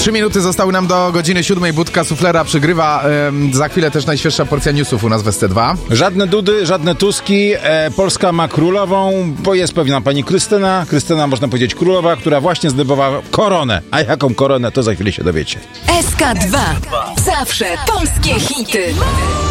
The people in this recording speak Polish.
3 minuty zostały nam do godziny 7. Budka Suflera przygrywa. Za chwilę też najświeższa porcja newsów u nas w SC2. Żadne Dudy, żadne Tuski. Polska ma królową, bo jest pewna pani Krystyna. Krystyna, można powiedzieć, królowa, która właśnie zdobywała koronę. A jaką koronę, to za chwilę się dowiecie. SK2. Zawsze polskie hity.